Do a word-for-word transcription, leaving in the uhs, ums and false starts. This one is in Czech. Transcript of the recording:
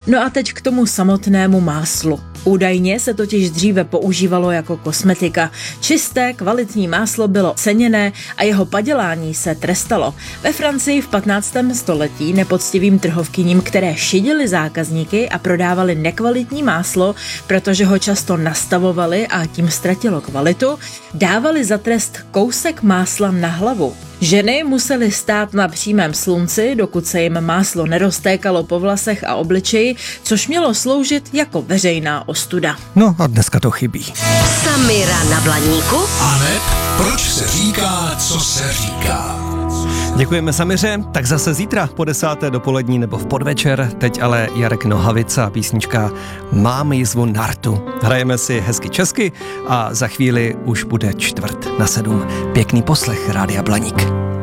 No a teď k tomu samotnému máslu. Údajně se totiž dříve používalo jako kosmetika. Čisté, kvalitní máslo bylo ceněné a jeho padělání se trestalo. Ve Francii v patnáctém století nepoctivým trhovkyním, které šidily zákazníky a prodávali nekvalitní máslo, protože ho často nastavovali a tím ztratilo kvalitu, dávali za trest kousek másla na hlavu. Ženy musely stát na přímém slunci, dokud se jim máslo neroztékalo po vlasech a obličeji, což mělo sloužit jako veřejná ostuda. No a dneska to chybí. Samira na Blaníku. Aneb, proč se říká, co se říká? Děkujeme Samiře, tak zase zítra po desáté dopolední nebo v podvečer, teď ale Jarek Nohavica, písnička Mám jizvu nartu. Hrajeme si hezky česky a za chvíli už bude čtvrt na sedm. Pěkný poslech Rádia Blaník.